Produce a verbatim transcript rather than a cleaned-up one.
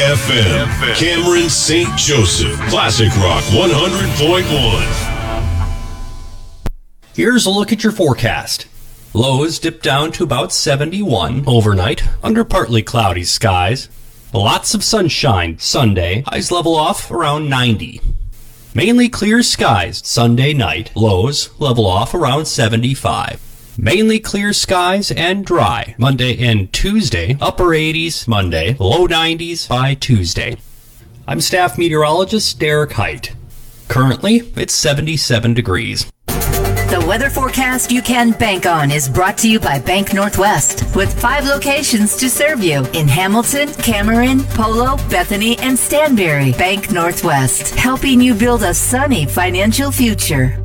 F M, Cameron Saint Joseph, Classic Rock one hundred point one. Here's a look at your forecast. Lows dip down to about seventy-one overnight under partly cloudy skies. Lots of sunshine Sunday. Highs level off around ninety. Mainly clear skies Sunday night. Lows level off around seventy-five. Mainly clear skies and dry Monday and Tuesday. Upper eighties Monday. Low nineties by Tuesday. I'm staff meteorologist Derek Height. Currently, it's seventy-seven degrees. The weather forecast you can bank on is brought to you by Bank Northwest, with five locations to serve you in Hamilton, Cameron, Polo, Bethany, and Stanberry. Bank Northwest, helping you build a sunny financial future.